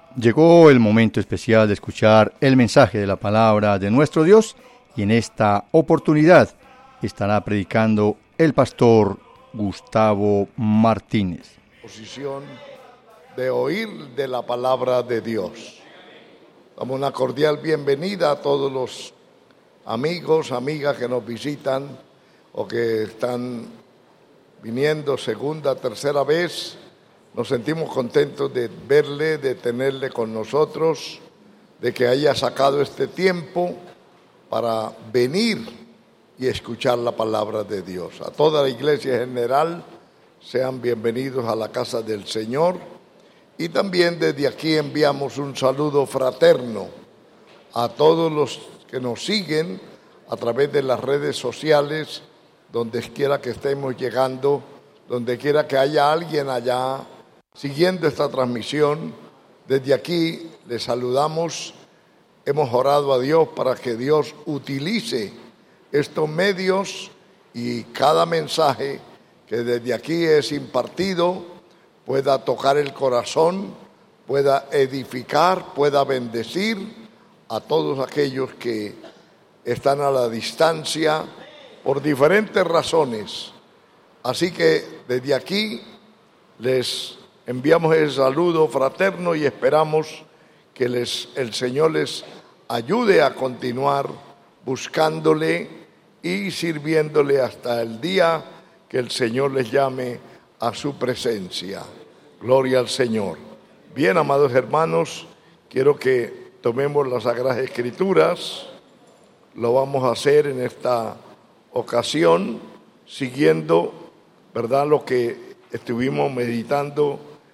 Llegó el momento especial de escuchar el mensaje de la palabra de nuestro Dios y en esta oportunidad estará predicando el pastor Gustavo Martínez. Posición de oír de la palabra de Dios. Damos una cordial bienvenida a todos los amigos, amigas que nos visitan o que están viniendo segunda, tercera vez. Nos sentimos contentos de verle, de tenerle con nosotros, de que haya sacado este tiempo para venir y escuchar la palabra de Dios. A toda la iglesia en general, sean bienvenidos a la casa del Señor. Y también desde aquí enviamos un saludo fraterno a todos los que nos siguen a través de las redes sociales, donde quiera que estemos llegando, donde quiera que haya alguien allá siguiendo esta transmisión. Desde aquí les saludamos. Hemos orado a Dios para que Dios utilice estos medios y cada mensaje que desde aquí es impartido pueda tocar el corazón, pueda edificar, pueda bendecir a todos aquellos que están a la distancia por diferentes razones. Así que desde aquí les enviamos el saludo fraterno y esperamos que el Señor les ayude a continuar buscándole y sirviéndole hasta el día que el Señor les llame a su presencia. Gloria al Señor. Bien, amados hermanos, quiero que tomemos las Sagradas Escrituras. Lo vamos a hacer en esta ocasión, siguiendo, ¿verdad?, lo que estuvimos meditando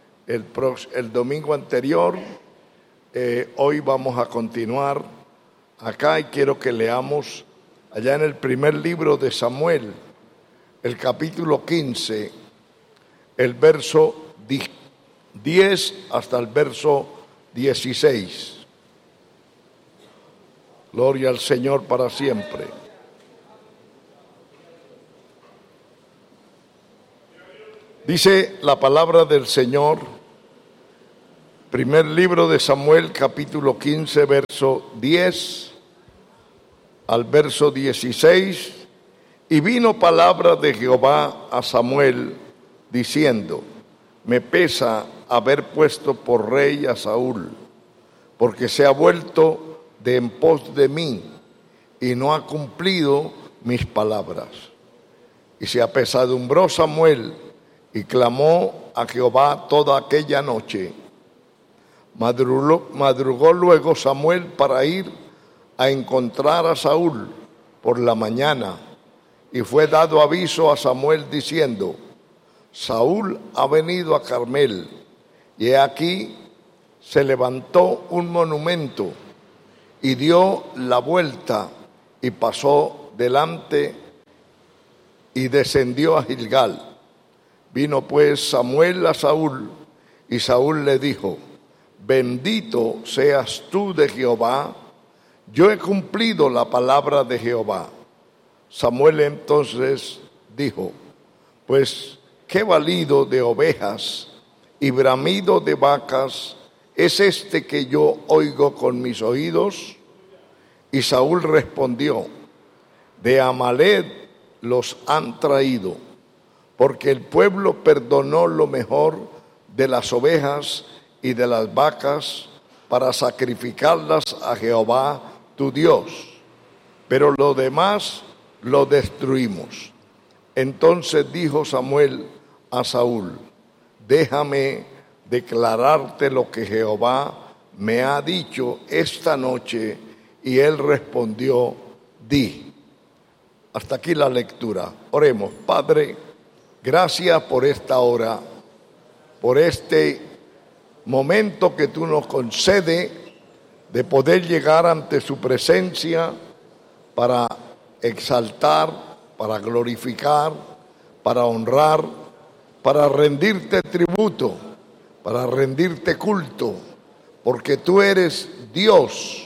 el domingo anterior. Hoy vamos a continuar acá y quiero que leamos allá en el primer libro de Samuel, el capítulo 15, el verso 10 hasta el verso 16. Gloria al Señor para siempre. Dice la palabra del Señor, primer libro de Samuel, capítulo 15, verso 10 al verso 16. Y vino palabra de Jehová a Samuel, diciendo: me pesa haber puesto por rey a Saúl, porque se ha vuelto de en pos de mí, y no ha cumplido mis palabras. Y se apesadumbró Samuel, y clamó a Jehová toda aquella noche. Madrugó luego Samuel para ir a encontrar a Saúl por la mañana, y fue dado aviso a Samuel diciendo: Saúl ha venido a Carmel, y he aquí se levantó un monumento, y dio la vuelta, y pasó delante, y descendió a Gilgal. Vino pues Samuel a Saúl, y Saúl le dijo: bendito seas tú de Jehová, yo he cumplido la palabra de Jehová. Samuel entonces dijo: pues qué balido de ovejas y bramido de vacas es este que yo oigo con mis oídos. Y Saúl respondió: de Amalec los han traído, porque el pueblo perdonó lo mejor de las ovejas y de las vacas para sacrificarlas a Jehová tu Dios, pero lo demás lo destruimos. Entonces dijo Samuel a Saúl: déjame declararte lo que Jehová me ha dicho esta noche. Y él respondió: di. Hasta aquí la lectura. Oremos. Padre, gracias por esta hora, por este momento que tú nos concedes de poder llegar ante su presencia para exaltar, para glorificar, para honrar, para rendirte tributo, para rendirte culto, porque tú eres Dios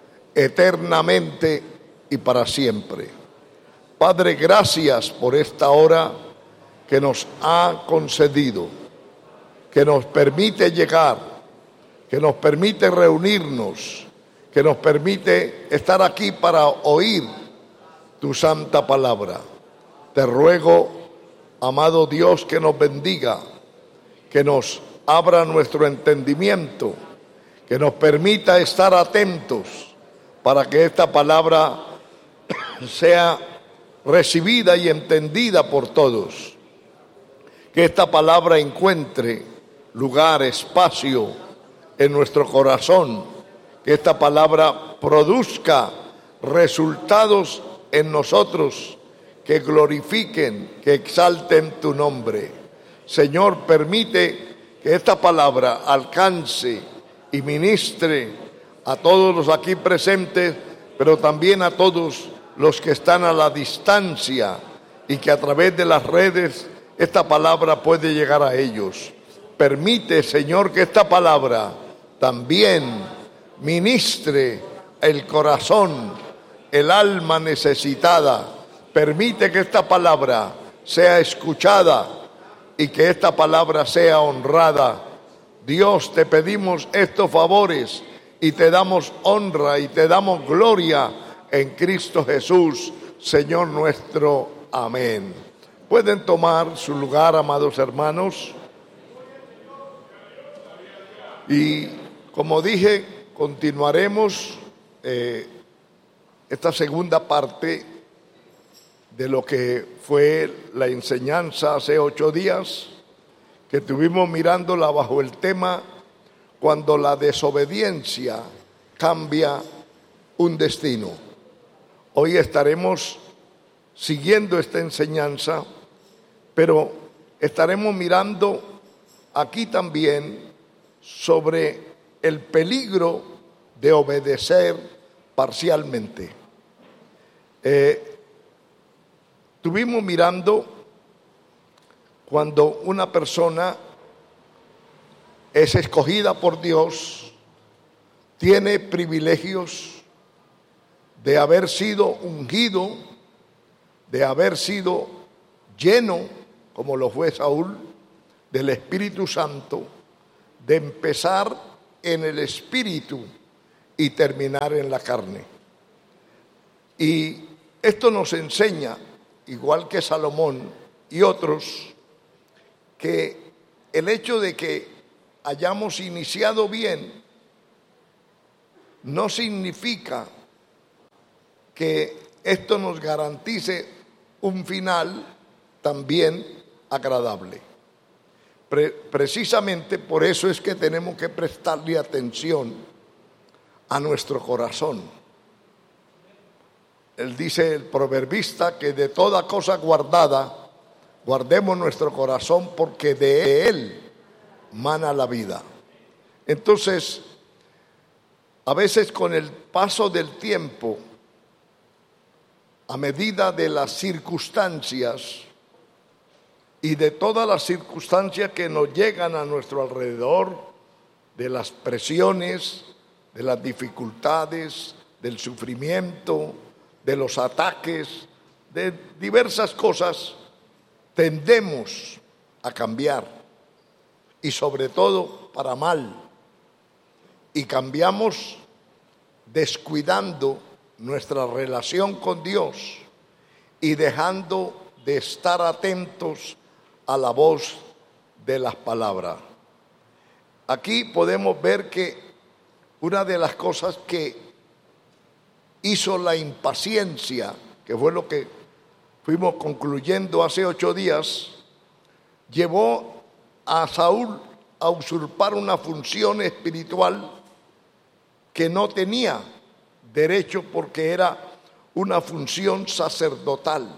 eternamente y para siempre. Padre, gracias por esta hora que nos ha concedido, que nos permite llegar que nos permite reunirnos, que nos permite estar aquí para oír tu santa palabra. Te ruego, amado Dios, que nos bendiga, que nos abra nuestro entendimiento, que nos permita estar atentos para que esta palabra sea recibida y entendida por todos. Que esta palabra encuentre lugar, espacio en nuestro corazón. Que esta palabra produzca resultados en nosotros que glorifiquen, que exalten tu nombre. Señor, permite que esta palabra alcance y ministre a todos los aquí presentes, pero también a todos los que están a la distancia, y que a través de las redes esta palabra puede llegar a ellos. Permite, Señor, que esta palabra también ministre el corazón, el alma necesitada. Permite que esta palabra sea escuchada y que esta palabra sea honrada. Dios, te pedimos estos favores y te damos honra y te damos gloria en Cristo Jesús, Señor nuestro. Amén. Pueden tomar su lugar, amados hermanos. Y como dije, continuaremos esta segunda parte de lo que fue la enseñanza hace 8 días, que estuvimos mirándola bajo el tema cuando la desobediencia cambia un destino. Hoy estaremos siguiendo esta enseñanza, pero estaremos mirando aquí también sobre el peligro de obedecer parcialmente. Estuvimos mirando cuando una persona es escogida por Dios, tiene privilegios de haber sido ungido, de haber sido lleno, como lo fue Saúl, del Espíritu Santo, de empezar en el Espíritu y terminar en la carne. Y esto nos enseña, igual que Salomón y otros, que el hecho de que hayamos iniciado bien no significa que esto nos garantice un final también agradable. Precisamente por eso es que tenemos que prestarle atención a nuestro corazón. Él dice, el proverbista, que de toda cosa guardada guardemos nuestro corazón, porque de él mana la vida. Entonces, a veces con el paso del tiempo, a medida de las circunstancias y de todas las circunstancias que nos llegan a nuestro alrededor, de las presiones, de las dificultades, del sufrimiento, de los ataques, de diversas cosas, tendemos a cambiar, y sobre todo para mal, y cambiamos descuidando nuestra relación con Dios y dejando de estar atentos a la voz de las palabras. Aquí podemos ver que una de las cosas que hizo la impaciencia, que fue lo que fuimos concluyendo hace 8 días, llevó a Saúl a usurpar una función espiritual que no tenía derecho, porque era una función sacerdotal.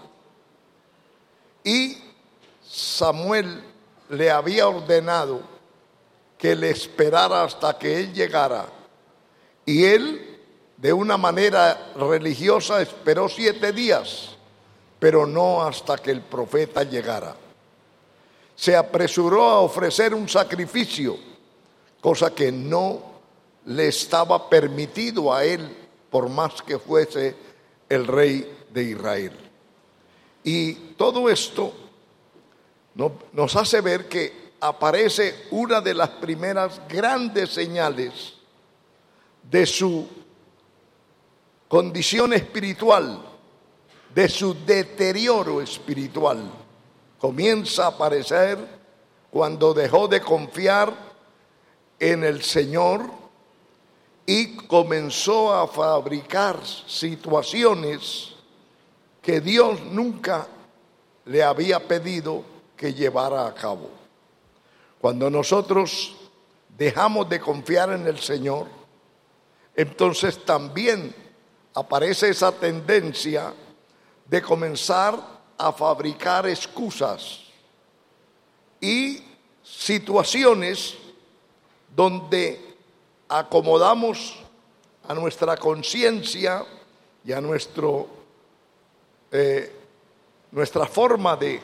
Y Samuel le había ordenado que le esperara hasta que él llegara. Y él, de una manera religiosa, esperó 7 días, pero no hasta que el profeta llegara. Se apresuró a ofrecer un sacrificio, cosa que no le estaba permitido a él, por más que fuese el rey de Israel. Y todo esto nos hace ver que aparece una de las primeras grandes señales de su condición espiritual, de su deterioro espiritual. Comienza a aparecer cuando dejó de confiar en el Señor y comenzó a fabricar situaciones que Dios nunca le había pedido que llevara a cabo. Cuando nosotros dejamos de confiar en el Señor, entonces también aparece esa tendencia de comenzar a fabricar excusas y situaciones donde acomodamos a nuestra conciencia y a nuestra forma de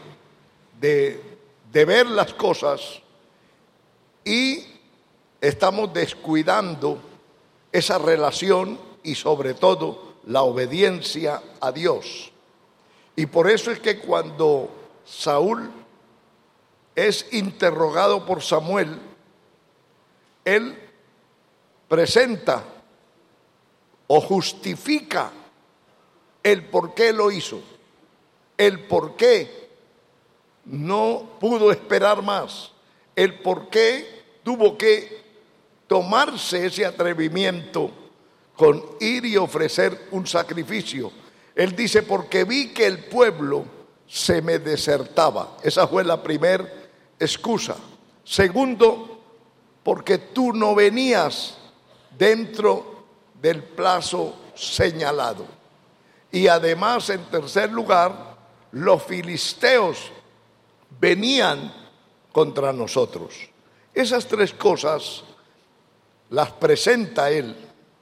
ver las cosas, y estamos descuidando esa relación y sobre todo la obediencia a Dios. Y por eso es que cuando Saúl es interrogado por Samuel, él presenta o justifica el por qué lo hizo, el por qué no pudo esperar más, el por qué tuvo que tomarse ese atrevimiento con ir y ofrecer un sacrificio. Él dice, porque vi que el pueblo se me desertaba. Esa fue la primera excusa. Segundo, porque tú no venías dentro del plazo señalado. Y además, en tercer lugar, los filisteos venían contra nosotros. Esas tres cosas las presenta él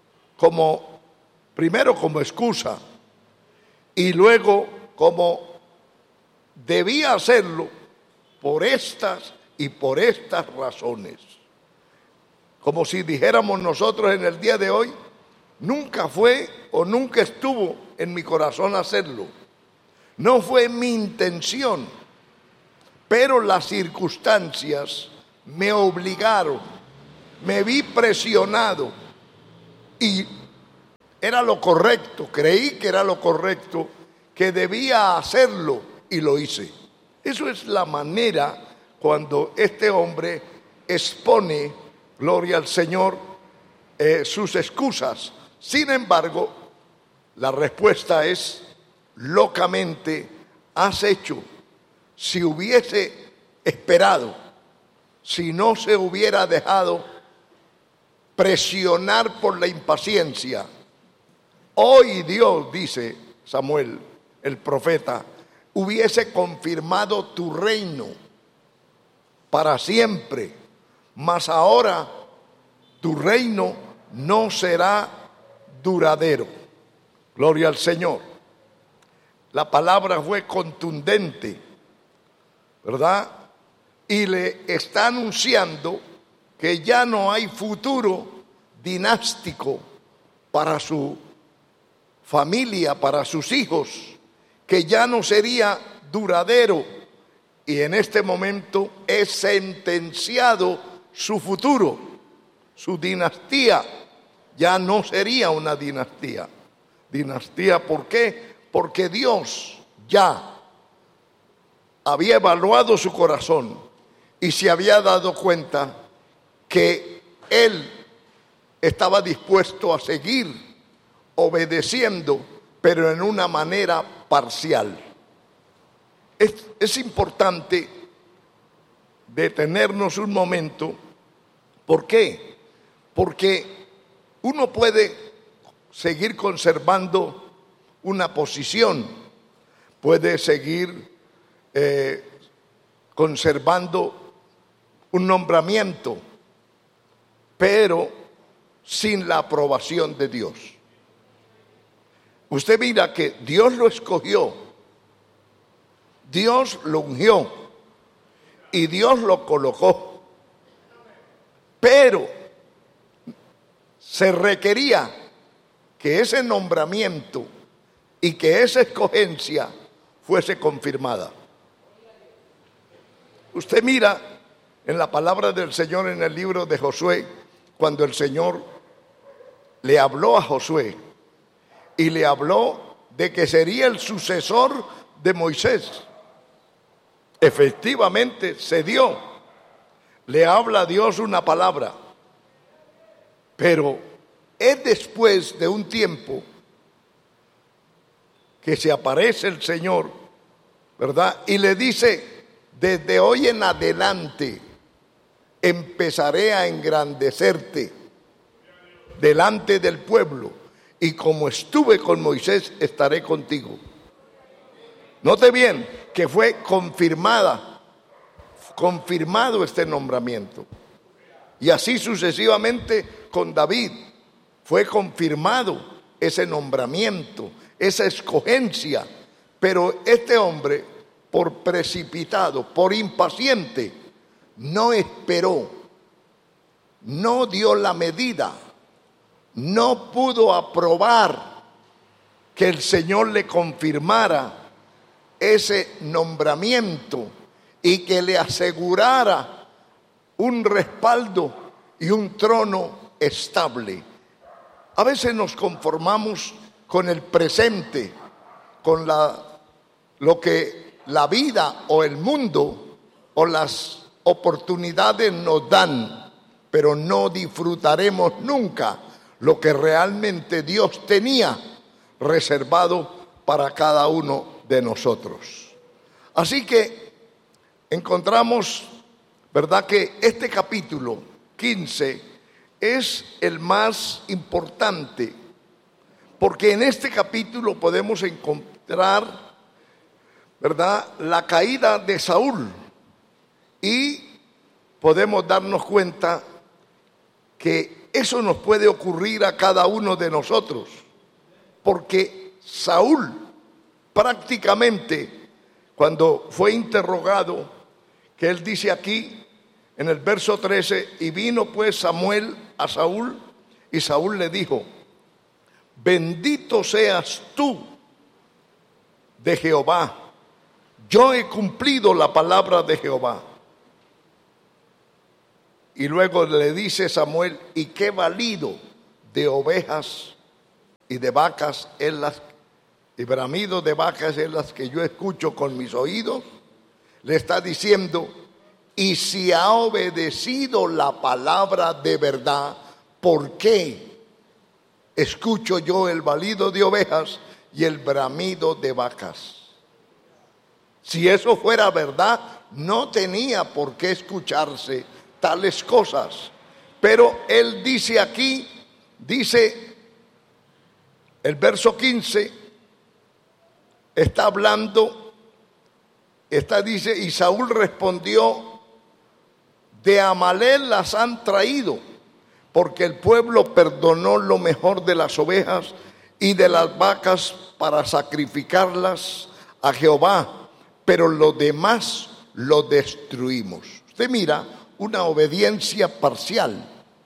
primero como excusa, y luego como debía hacerlo por estas y por estas razones. Como si dijéramos nosotros en el día de hoy, nunca fue o nunca estuvo en mi corazón hacerlo. No fue mi intención, pero las circunstancias me obligaron, me vi presionado y era lo correcto, creí que era lo correcto, que debía hacerlo y lo hice. Eso es la manera cuando este hombre expone, gloria al Señor, sus excusas. Sin embargo, la respuesta es, locamente has hecho. Si hubiese esperado, si no se hubiera dejado presionar por la impaciencia, hoy Dios, dice Samuel, el profeta, hubiese confirmado tu reino para siempre, mas ahora tu reino no será duradero. Gloria al Señor. La palabra fue contundente, ¿verdad? Y le está anunciando que ya no hay futuro dinástico para su familia, para sus hijos, que ya no sería duradero, y en este momento es sentenciado su futuro, su dinastía ya no sería una dinastía. Dinastía, ¿por qué? Porque Dios ya había evaluado su corazón y se había dado cuenta que él estaba dispuesto a seguir obedeciendo, pero en una manera parcial. Es importante detenernos un momento. ¿Por qué? Porque uno puede seguir conservando una posición, puede seguir conservando un nombramiento, pero sin la aprobación de Dios. Usted mira que Dios lo escogió, Dios lo ungió y Dios lo colocó, pero se requería que ese nombramiento y que esa escogencia fuese confirmada. Usted mira en la palabra del Señor en el libro de Josué, cuando el Señor le habló a Josué y le habló de que sería el sucesor de Moisés. Efectivamente se dio. Le habla a Dios una palabra, pero es después de un tiempo que se aparece el Señor, ¿verdad? Y le dice: desde hoy en adelante empezaré a engrandecerte delante del pueblo, y como estuve con Moisés, estaré contigo. Note bien que fue confirmado este nombramiento. Y así sucesivamente con David fue confirmado ese nombramiento, esa escogencia. Pero este hombre, por precipitado, por impaciente, no esperó, no dio la medida, no pudo aprobar que el Señor le confirmara ese nombramiento y que le asegurara un respaldo y un trono estable. A veces nos conformamos con el presente, con lo que la vida o el mundo o las oportunidades nos dan, pero no disfrutaremos nunca lo que realmente Dios tenía reservado para cada uno de nosotros. Así que encontramos, ¿verdad?, que este capítulo 15 es el más importante, porque en este capítulo podemos encontrar, ¿verdad?, la caída de Saúl, y podemos darnos cuenta que eso nos puede ocurrir a cada uno de nosotros, porque Saúl prácticamente, cuando fue interrogado, que él dice aquí en el verso 13: y vino pues Samuel a Saúl, y Saúl le dijo: bendito seas tú de Jehová, yo he cumplido la palabra de Jehová. Y luego le dice Samuel: y qué balido de ovejas y de vacas es las, y bramido de vacas es las que yo escucho con mis oídos. Le está diciendo: y si ha obedecido la palabra de verdad, ¿por qué escucho yo el balido de ovejas y el bramido de vacas? Si eso fuera verdad, no tenía por qué escucharse tales cosas. Pero él dice aquí, dice el verso 15, está hablando, dice: y Saúl respondió: de Amalek las han traído, porque el pueblo perdonó lo mejor de las ovejas y de las vacas para sacrificarlas a Jehová, pero lo demás lo destruimos. Usted mira, una obediencia parcial.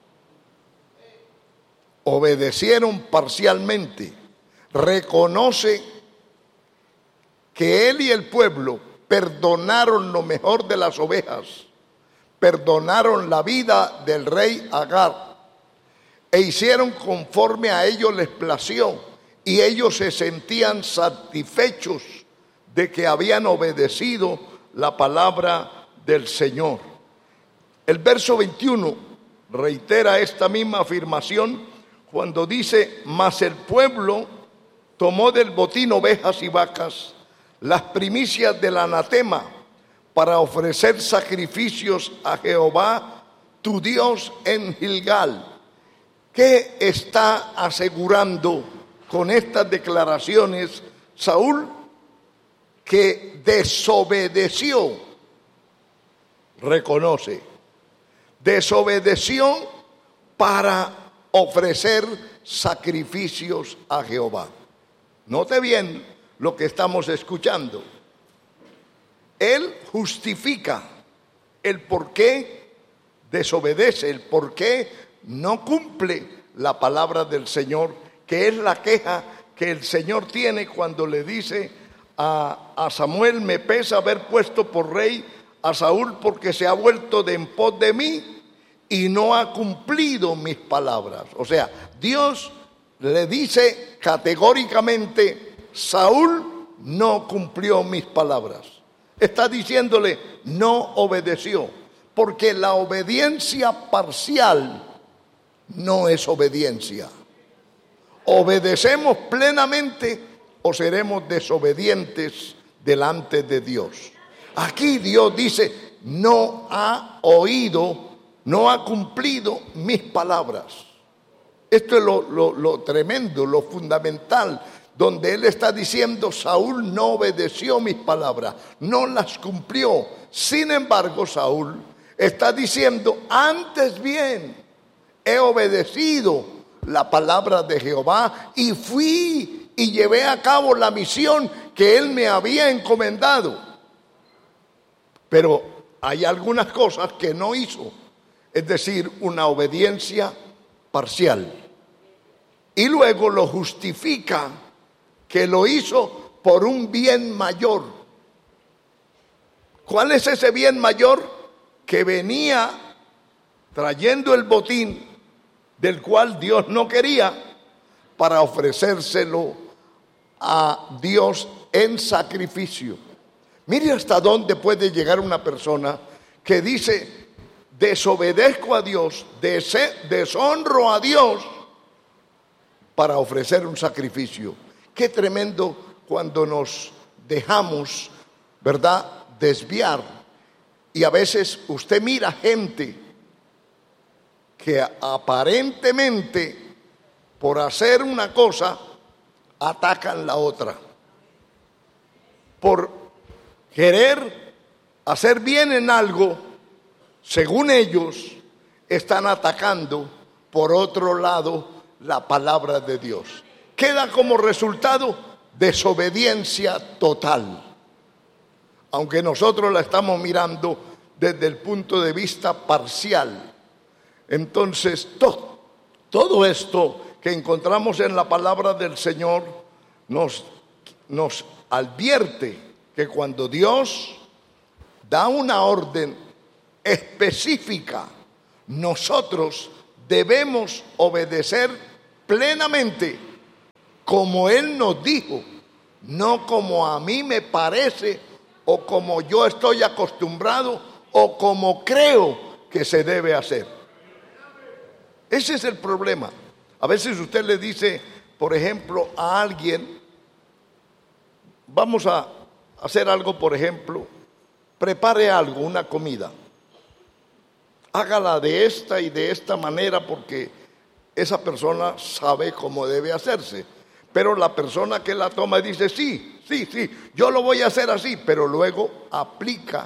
Obedecieron parcialmente. Reconoce que él y el pueblo perdonaron lo mejor de las ovejas, perdonaron la vida del rey Agar, e hicieron conforme a ellos les plació, y ellos se sentían satisfechos de que habían obedecido la palabra del Señor. El verso 21 reitera esta misma afirmación cuando dice: mas el pueblo tomó del botín ovejas y vacas, las primicias del anatema, para ofrecer sacrificios a Jehová tu Dios en Gilgal. ¿Qué está asegurando con estas declaraciones Saúl? Que desobedeció, reconoce, desobedeció para ofrecer sacrificios a Jehová. Note bien lo que estamos escuchando. Él justifica el por qué desobedece, el por qué no cumple la palabra del Señor, que es la queja que el Señor tiene cuando le dice a Samuel: me pesa haber puesto por rey a Saúl porque se ha vuelto de en pos de mí y no ha cumplido mis palabras. O sea, Dios le dice categóricamente, Saúl no cumplió mis palabras. Está diciéndole, no obedeció, porque la obediencia parcial no es obediencia. ¿Obedecemos plenamente o seremos desobedientes delante de Dios? Aquí Dios dice, no ha oído, no ha cumplido mis palabras. Esto es lo tremendo, lo fundamental, donde él está diciendo, Saúl no obedeció mis palabras, no las cumplió. Sin embargo, Saúl está diciendo, antes bien, he obedecido la palabra de Jehová y fui y llevé a cabo la misión que él me había encomendado. Pero hay algunas cosas que no hizo, es decir, una obediencia parcial. Y luego lo justifica que lo hizo por un bien mayor. ¿Cuál es ese bien mayor? Que venía trayendo el botín del cual Dios no quería para ofrecérselo a Dios en sacrificio. Mire hasta dónde puede llegar una persona que dice, desobedezco a Dios, deshonro a Dios para ofrecer un sacrificio. Qué tremendo cuando nos dejamos, ¿verdad?, desviar. Y a veces usted mira gente que aparentemente por hacer una cosa atacan la otra. Por querer hacer bien en algo, según ellos, están atacando por otro lado la palabra de Dios. Queda como resultado desobediencia total. Aunque nosotros la estamos mirando desde el punto de vista parcial. Entonces, todo esto que encontramos en la palabra del Señor nos advierte que cuando Dios da una orden específica, nosotros debemos obedecer plenamente como Él nos dijo, no como a mí me parece o como yo estoy acostumbrado o como creo que se debe hacer. Ese es el problema. A veces usted le dice, por ejemplo, a alguien, vamos a hacer algo, por ejemplo, prepare algo, una comida. Hágala de esta y de esta manera porque esa persona sabe cómo debe hacerse. Pero la persona que la toma dice, sí, yo lo voy a hacer así, pero luego aplica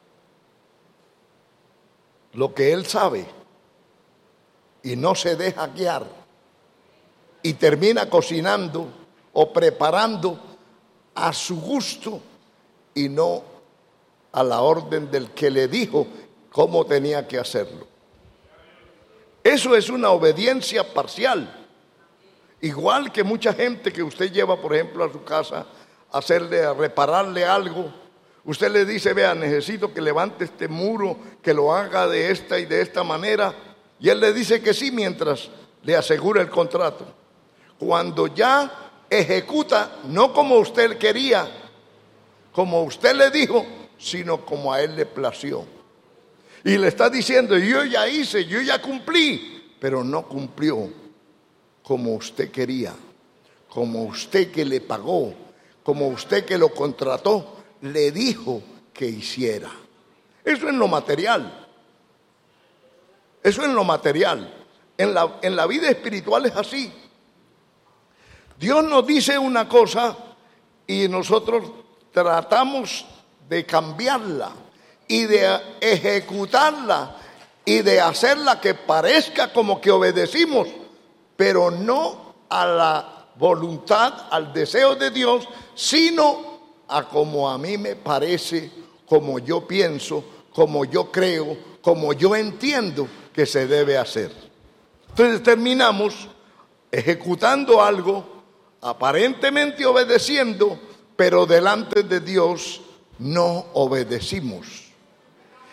lo que él sabe y no se deja guiar y termina cocinando o preparando a su gusto y no a la orden del que le dijo cómo tenía que hacerlo. Eso es una obediencia parcial. Igual que mucha gente que usted lleva, por ejemplo, a su casa a repararle algo. Usted le dice, vea, necesito que levante este muro, que lo haga de esta y de esta manera. Y él le dice que sí mientras le asegura el contrato. Cuando ya ejecuta, no como usted quería, como usted le dijo, sino como a él le plació. Y le está diciendo, yo ya hice, yo ya cumplí, pero no cumplió como usted quería, como usted que le pagó, como usted que lo contrató, le dijo que hiciera. Eso es lo material. Eso es lo material. En la vida espiritual es así. Dios nos dice una cosa y nosotros tratamos de cambiarla y de ejecutarla y de hacerla que parezca como que obedecimos, pero no a la voluntad, al deseo de Dios, sino a como a mí me parece, como yo pienso, como yo creo, como yo entiendo que se debe hacer. Entonces terminamos ejecutando algo, aparentemente obedeciendo, pero delante de Dios no obedecimos.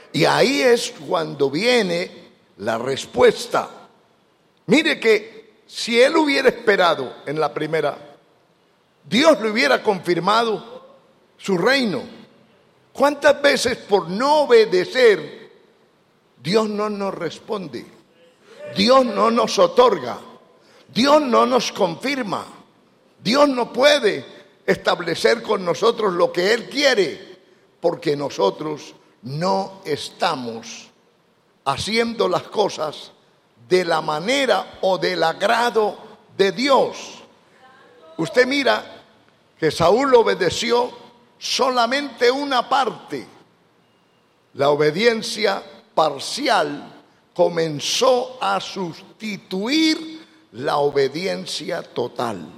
Y ahí es cuando viene la respuesta. Mire que si él hubiera esperado en la primera, Dios le hubiera confirmado su reino. ¿Cuántas veces por no obedecer Dios no nos responde? Dios no nos otorga. Dios no nos confirma. Dios no puede establecer con nosotros lo que Él quiere, porque nosotros no estamos haciendo las cosas de la manera o del agrado de Dios. Usted mira que Saúl obedeció solamente una parte. La obediencia parcial comenzó a sustituir la obediencia total.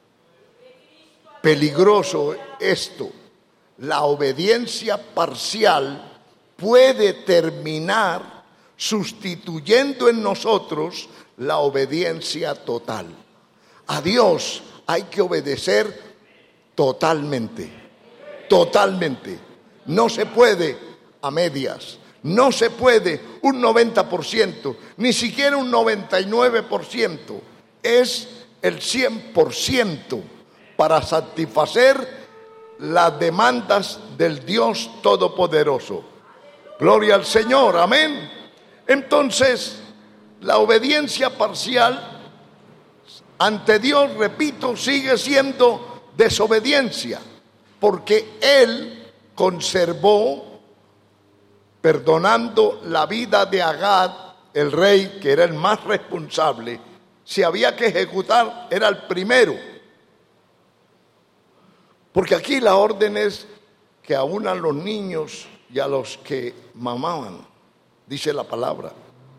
Peligroso esto. La obediencia parcial puede terminar sustituyendo en nosotros la obediencia total. A Dios hay que obedecer totalmente, totalmente. No se puede a medias, no se puede un 90%, ni siquiera un 99%. Es el 100% para satisfacer las demandas del Dios Todopoderoso. Gloria al Señor, amén. Entonces, la obediencia parcial ante Dios, repito, sigue siendo desobediencia, porque Él conservó, perdonando la vida de Agag, el rey, que era el más responsable. Si había que ejecutar, era el primero. Porque aquí la orden es que aún a los niños y a los que mamaban, dice la palabra.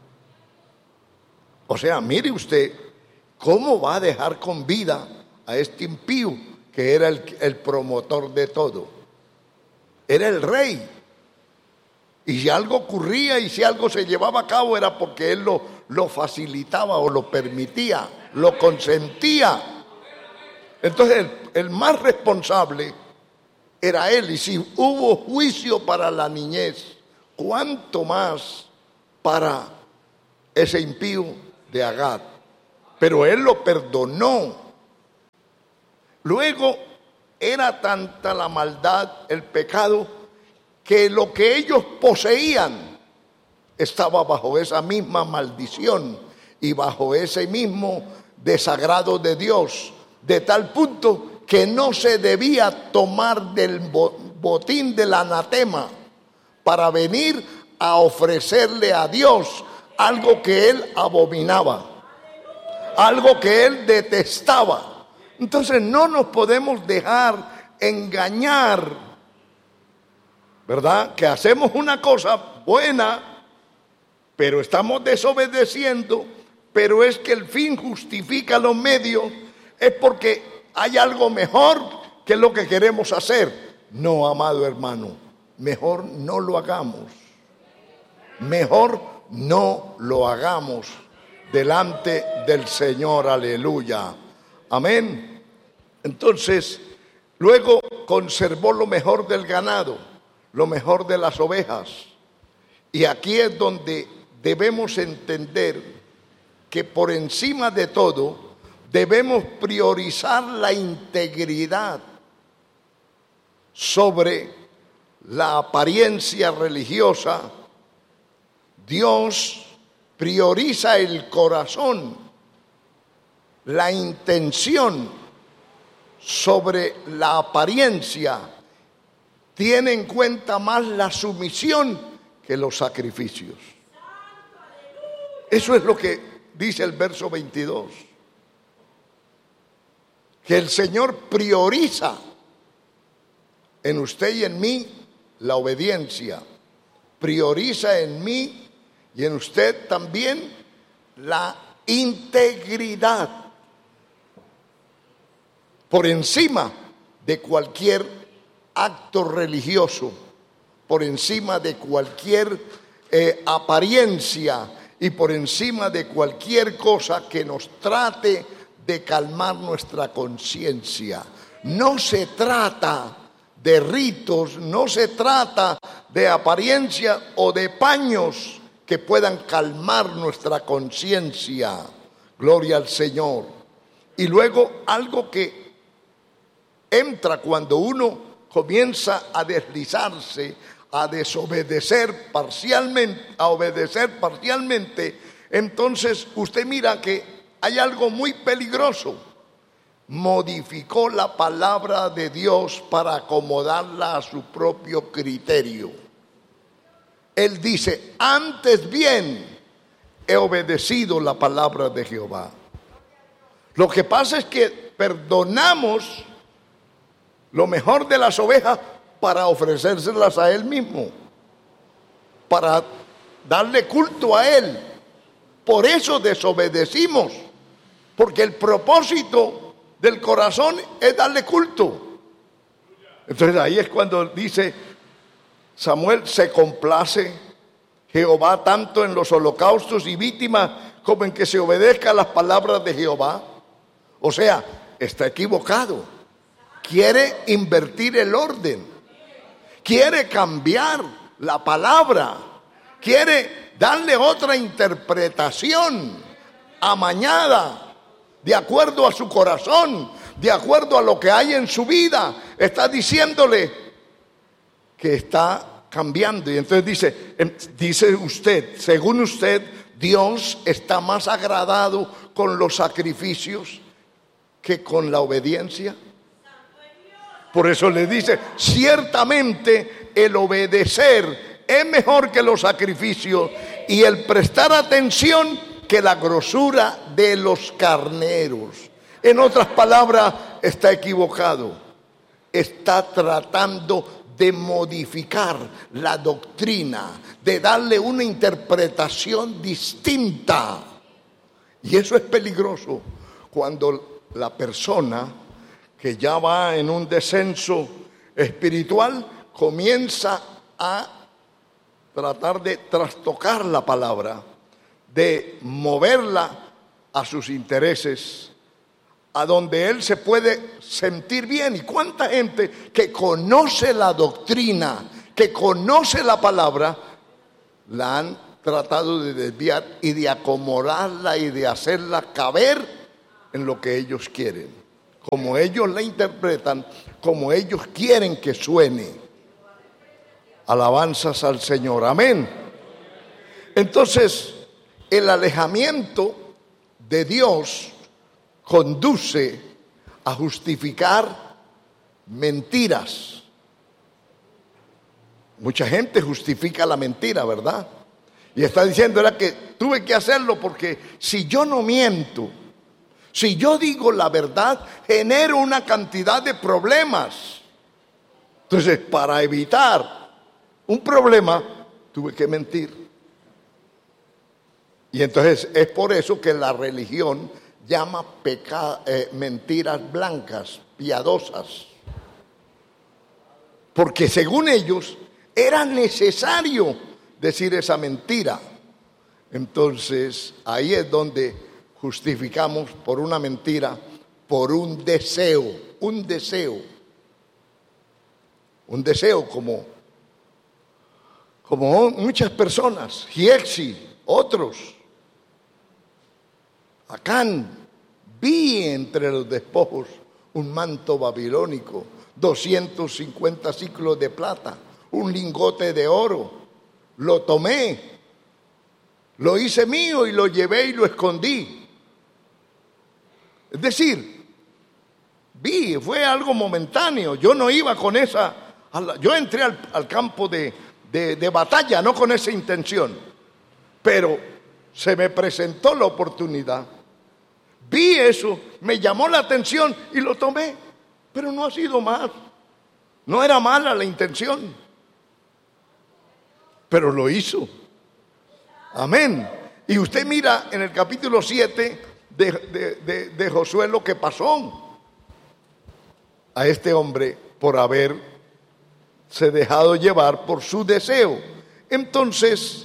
O sea, mire usted, ¿cómo va a dejar con vida a este impío que era el promotor de todo? Era el rey. Y si algo ocurría y si algo se llevaba a cabo era porque él lo facilitaba o lo permitía, lo consentía. Entonces el más responsable era él. Y si hubo juicio para la niñez, ¿cuánto más para ese impío de Agag? Pero él lo perdonó. Luego era tanta la maldad, el pecado, que lo que ellos poseían estaba bajo esa misma maldición y bajo ese mismo desagrado de Dios, de tal punto que no se debía tomar del botín del anatema para venir a ofrecerle a Dios algo que él abominaba, algo que él detestaba. Entonces no nos podemos dejar engañar, ¿verdad? Que hacemos una cosa buena, pero estamos desobedeciendo, pero es que el fin justifica los medios, es porque hay algo mejor que lo que queremos hacer. No, amado hermano, mejor no lo hagamos. Mejor no lo hagamos delante del Señor, aleluya. Amén. Entonces, luego conservó lo mejor del ganado, lo mejor de las ovejas. Y aquí es donde debemos entender que por encima de todo debemos priorizar la integridad sobre la apariencia religiosa. Dios prioriza el corazón, la intención sobre la apariencia. Tiene en cuenta más la sumisión que los sacrificios. Eso es lo que dice el verso 22. Que el Señor prioriza en usted y en mí la obediencia. Prioriza en mí y en usted también la integridad. Por encima de cualquier acto religioso, por encima de cualquier apariencia y por encima de cualquier cosa que nos trate de calmar nuestra conciencia. No se trata de ritos, no se trata de apariencia o de paños que puedan calmar nuestra conciencia. Gloria al Señor. Y luego algo que entra cuando uno comienza a deslizarse, a desobedecer parcialmente, a obedecer parcialmente, entonces usted mira que hay algo muy peligroso. Modificó la palabra de Dios para acomodarla a su propio criterio. Él dice, antes bien he obedecido la palabra de Jehová. Lo que pasa es que perdonamos lo mejor de las ovejas para ofrecérselas a Él mismo, para darle culto a Él. Por eso desobedecimos, porque el propósito del corazón es darle culto. Entonces ahí es cuando dice Samuel, se complace Jehová tanto en los holocaustos y víctimas como en que se obedezca a las palabras de Jehová. O sea, está equivocado. Quiere invertir el orden. Quiere cambiar la palabra. Quiere darle otra interpretación amañada, de acuerdo a su corazón, de acuerdo a lo que hay en su vida. Está diciéndole que está cambiando. Y entonces dice usted, según usted, Dios está más agradado con los sacrificios que con la obediencia. Por eso le dice, ciertamente el obedecer es mejor que los sacrificios y el prestar atención que la grosura de los carneros. En otras palabras, está equivocado. Está tratando de modificar la doctrina, de darle una interpretación distinta. Y eso es peligroso cuando la persona que ya va en un descenso espiritual comienza a tratar de trastocar la palabra, de moverla a sus intereses, a donde él se puede sentir bien. ¿Y cuánta gente que conoce la doctrina, que conoce la palabra, la han tratado de desviar y de acomodarla y de hacerla caber en lo que ellos quieren, como ellos la interpretan, como ellos quieren que suene? Alabanzas al Señor, amén. Entonces, el alejamiento de Dios conduce a justificar mentiras. Mucha gente justifica la mentira, ¿verdad? Y está diciendo, era que tuve que hacerlo porque si yo no miento, si yo digo la verdad, genero una cantidad de problemas. Entonces, para evitar un problema, tuve que mentir. Y entonces es por eso que la religión llama mentiras blancas, piadosas. Porque según ellos era necesario decir esa mentira. Entonces ahí es donde justificamos por una mentira, por un deseo como muchas personas, Giexi, otros. Acán, vi entre los despojos un manto babilónico, 250 ciclos de plata, un lingote de oro. Lo tomé, lo hice mío y lo llevé y lo escondí. Es decir, fue algo momentáneo. Yo no iba con esa, yo entré al campo de batalla, no con esa intención, pero se me presentó la oportunidad. Vi eso, me llamó la atención y lo tomé, pero no ha sido más. No era mala la intención, pero lo hizo. Amén. Y usted mira en el capítulo 7 de Josué lo que pasó a este hombre por haberse dejado llevar por su deseo. Entonces,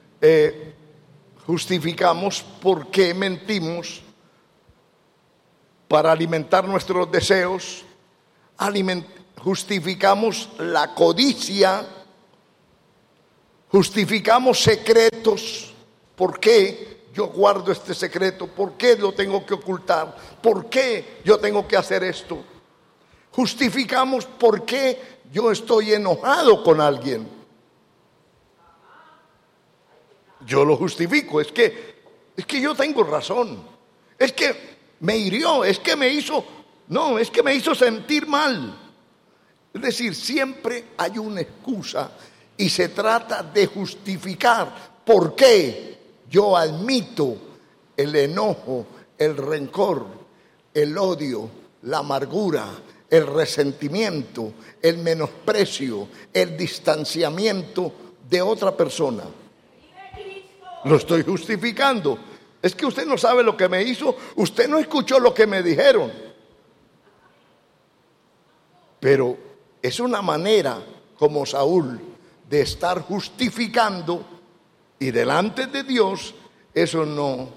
justificamos por qué mentimos para alimentar nuestros deseos, justificamos la codicia, justificamos secretos. ¿Por qué yo guardo este secreto? ¿Por qué lo tengo que ocultar? ¿Por qué yo tengo que hacer esto? Justificamos por qué yo estoy enojado con alguien. Yo lo justifico, es que yo tengo razón. Es que me hirió, es que me hizo sentir mal. Es decir, siempre hay una excusa y se trata de justificar por qué yo admito el enojo, el rencor, el odio, la amargura, el resentimiento, el menosprecio, el distanciamiento de otra persona. Lo estoy justificando. Es que usted no sabe lo que me hizo, usted no escuchó lo que me dijeron. Pero es una manera, como Saúl, de estar justificando, y delante de Dios eso no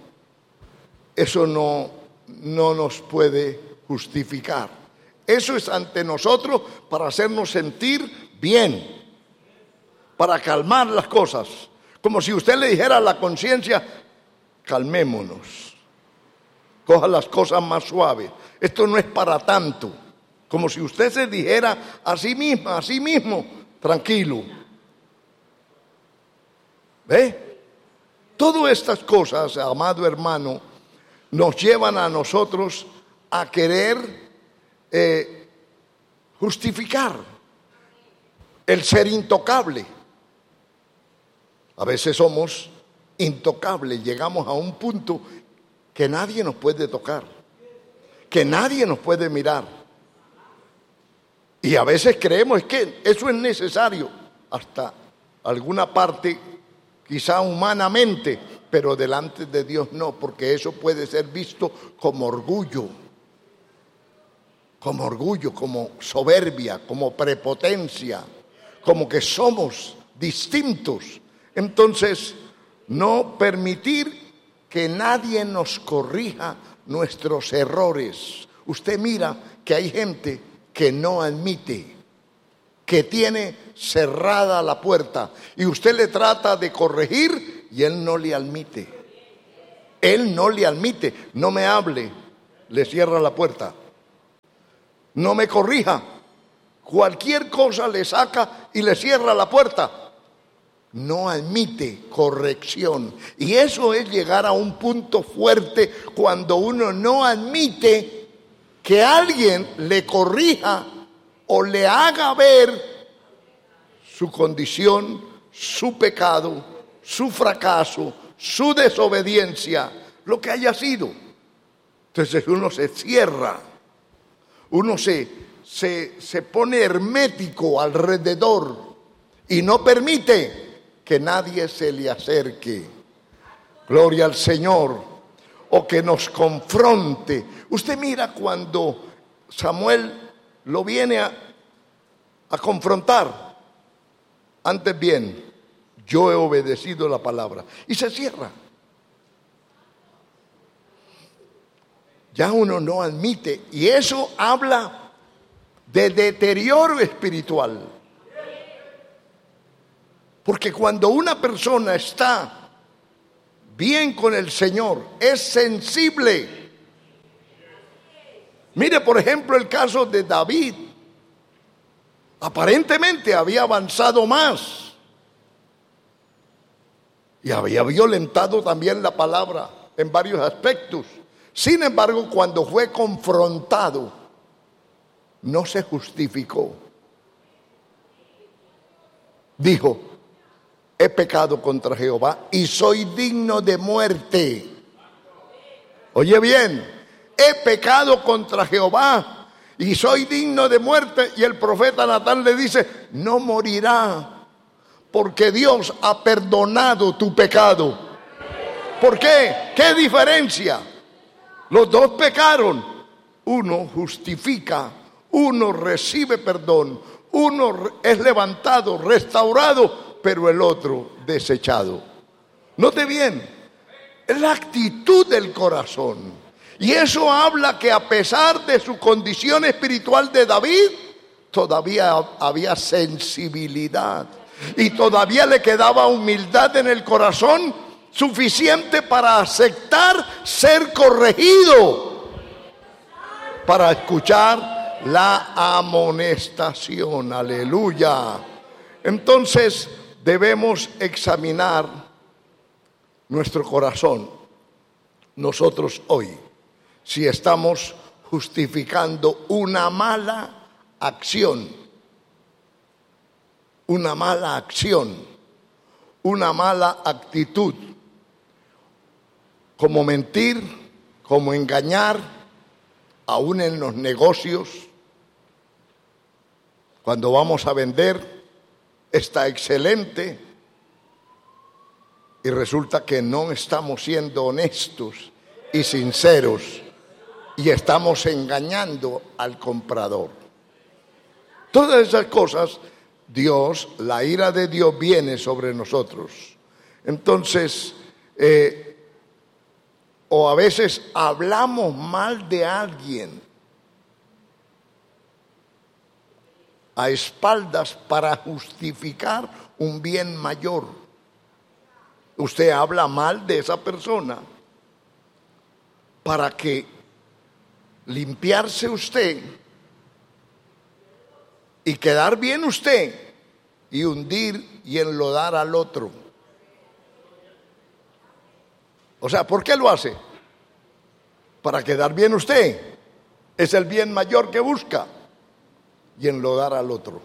nos puede justificar. Eso es ante nosotros para hacernos sentir bien, para calmar las cosas. Como si usted le dijera a la conciencia: calmémonos, coja las cosas más suaves, esto no es para tanto. Como si usted se dijera a sí misma, a sí mismo: tranquilo. ¿Ve? Todas estas cosas, amado hermano, nos llevan a nosotros a querer justificar el ser intocable. A veces somos intocables, llegamos a un punto que nadie nos puede tocar, que nadie nos puede mirar. Y a veces creemos que eso es necesario hasta alguna parte, quizá humanamente, pero delante de Dios no, porque eso puede ser visto como orgullo, como soberbia, como prepotencia, como que somos distintos. Entonces, no permitir que nadie nos corrija nuestros errores. Usted mira que hay gente que no admite, que tiene cerrada la puerta, y usted le trata de corregir y él no le admite. Él no le admite. No me hable, le cierra la puerta. No me corrija. Cualquier cosa le saca y le cierra la puerta. No admite corrección. Y eso es llegar a un punto fuerte cuando uno no admite que alguien le corrija o le haga ver su condición, su pecado, su fracaso, su desobediencia, lo que haya sido. Entonces uno se cierra, uno se pone hermético alrededor y no permite que nadie se le acerque. Gloria al Señor. O que nos confronte. Usted mira cuando Samuel lo viene a confrontar. Antes bien, yo he obedecido la palabra. Y se cierra. Ya uno no admite. Y eso habla de deterioro espiritual. Porque cuando una persona está bien con el Señor, es sensible. Mire, por ejemplo, el caso de David. Aparentemente había avanzado más y había violentado también la palabra en varios aspectos. Sin embargo, cuando fue confrontado, no se justificó. Dijo: he pecado contra Jehová y soy digno de muerte. Oye bien, he pecado contra Jehová y soy digno de muerte. Y el profeta Natán le dice: no morirá, porque Dios ha perdonado tu pecado. ¿Por qué? ¿Qué diferencia? Los dos pecaron. Uno justifica, uno recibe perdón, uno es levantado, restaurado, pero el otro desechado. Note bien, es la actitud del corazón. Y eso habla que a pesar de su condición espiritual de David, todavía había sensibilidad y todavía le quedaba humildad en el corazón suficiente para aceptar ser corregido, para escuchar la amonestación. Aleluya. Entonces debemos examinar nuestro corazón nosotros hoy, si estamos justificando una mala acción, una mala actitud, como mentir, como engañar, aún en los negocios. Cuando vamos a vender, está excelente y resulta que no estamos siendo honestos y sinceros y estamos engañando al comprador. Todas esas cosas, la ira de Dios viene sobre nosotros. Entonces, o a veces hablamos mal de alguien a espaldas para justificar un bien mayor. Usted habla mal de esa persona para que limpiarse usted y quedar bien usted y hundir y enlodar al otro. O sea, ¿por qué lo hace? Para quedar bien usted. Es el bien mayor que busca. Y enlodar al otro.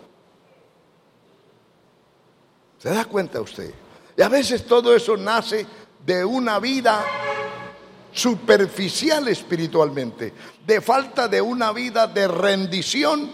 ¿Se da cuenta usted? Y a veces todo eso nace de una vida superficial espiritualmente, de falta de una vida de rendición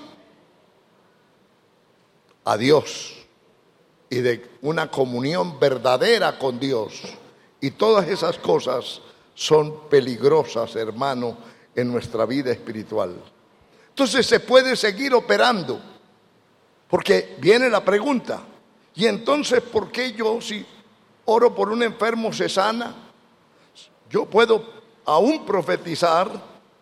a Dios y de una comunión verdadera con Dios. Y todas esas cosas son peligrosas, hermano, en nuestra vida espiritual. Entonces se puede seguir operando, porque viene la pregunta, ¿y entonces por qué yo, si oro por un enfermo se sana, yo puedo aún profetizar?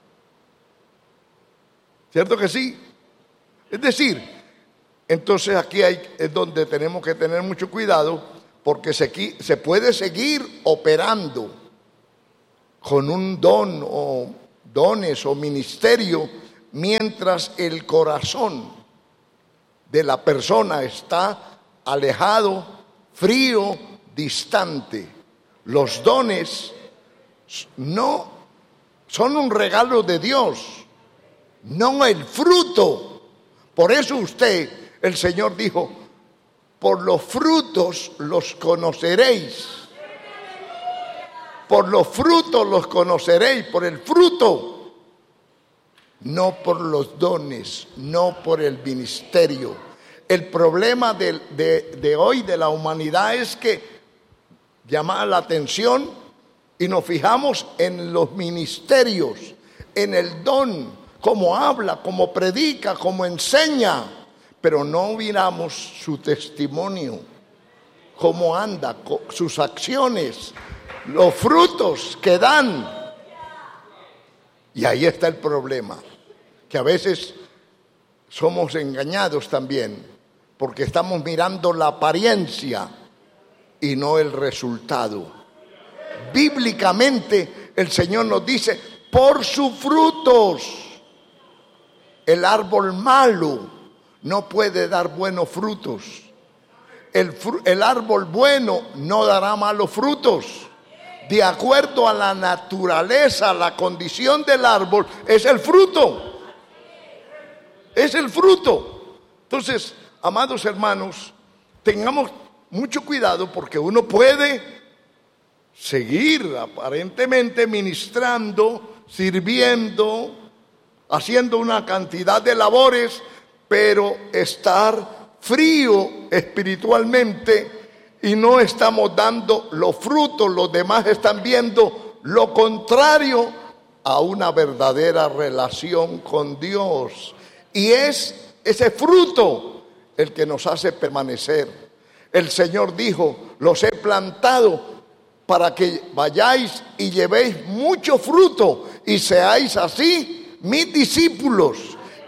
¿Cierto que sí? Es decir, entonces aquí es donde tenemos que tener mucho cuidado, porque se puede seguir operando con un don o dones o ministerio mientras el corazón de la persona está alejado, frío, distante. Los dones no son un regalo de Dios, no el fruto. Por eso el Señor dijo, por los frutos los conoceréis. Por los frutos los conoceréis, por el fruto. No por los dones, no por el ministerio. El problema de hoy de la humanidad es que llama la atención y nos fijamos en los ministerios, en el don, cómo habla, cómo predica, cómo enseña, pero no miramos su testimonio, cómo anda, sus acciones, los frutos que dan. Y ahí está el problema, que a veces somos engañados también, porque estamos mirando la apariencia y no el resultado. Bíblicamente el Señor nos dice, por sus frutos. El árbol malo no puede dar buenos frutos. El árbol bueno no dará malos frutos. De acuerdo a la naturaleza, la condición del árbol, es el fruto. Es el fruto. Entonces, amados hermanos, tengamos mucho cuidado porque uno puede seguir aparentemente ministrando, sirviendo, haciendo una cantidad de labores, pero estar frío espiritualmente y no estamos dando los frutos. Los demás están viendo lo contrario a una verdadera relación con Dios. Y es ese fruto el que nos hace permanecer. El Señor dijo, los he plantado para que vayáis y llevéis mucho fruto y seáis así mis discípulos.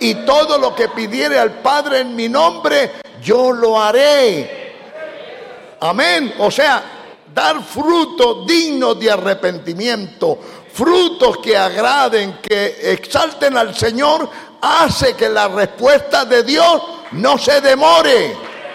y todo lo que pidiere al Padre en mi nombre, yo lo haré. Amén. O sea, dar fruto digno de arrepentimiento, frutos que agraden, que exalten al Señor, hace que la respuesta de Dios no se demore.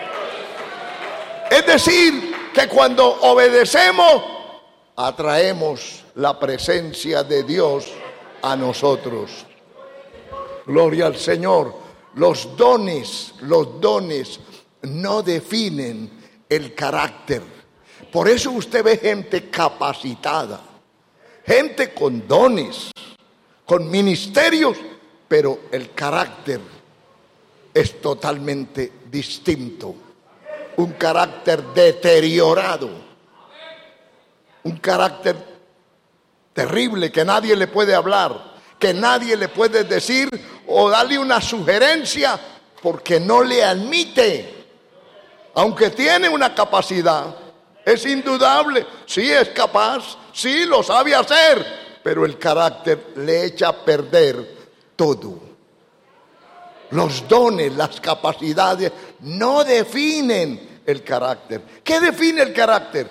Es decir, que cuando obedecemos, atraemos la presencia de Dios a nosotros. Gloria al Señor. Los dones no definen el carácter. Por eso usted ve gente capacitada, gente con dones, con ministerios, pero el carácter es totalmente distinto. Un carácter deteriorado, un carácter terrible que nadie le puede hablar, que nadie le puede decir o darle una sugerencia porque no le admite. Aunque tiene una capacidad, es indudable, sí es capaz, sí lo sabe hacer, pero el carácter le echa a perder todo. Los dones, las capacidades no definen el carácter. ¿Qué define el carácter?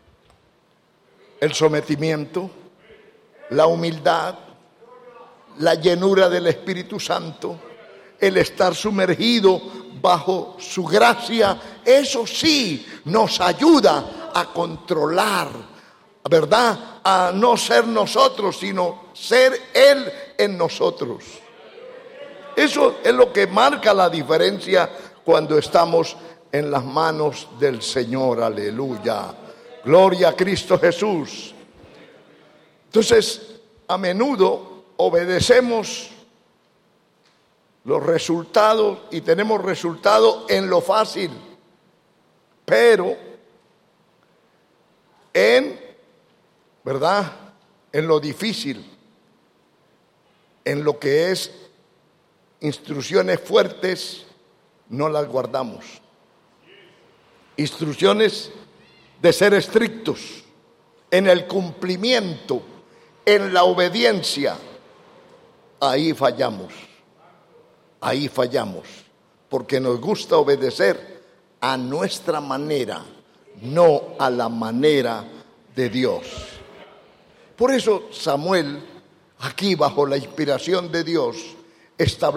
El sometimiento, la humildad, la llenura del Espíritu Santo, el estar sumergido bajo su gracia. Eso sí nos ayuda a controlar, ¿verdad? A no ser nosotros, sino ser Él en nosotros. Eso es lo que marca la diferencia cuando estamos en las manos del Señor. Aleluya. Gloria a Cristo Jesús. Entonces, a menudo obedecemos los resultados y tenemos resultados en lo fácil, pero ¿verdad? En lo difícil, en lo que es instrucciones fuertes, no las guardamos. Instrucciones de ser estrictos en el cumplimiento, en la obediencia, ahí fallamos, porque nos gusta obedecer a nuestra manera, no a la manera de Dios. Por eso Samuel, aquí bajo la inspiración de Dios, establece